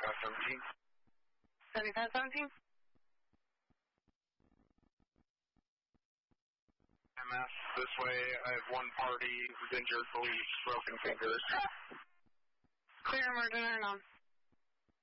7517. 7517? MS, this way, I have one party who's injured, believes broken fingers. Clear emergent or none?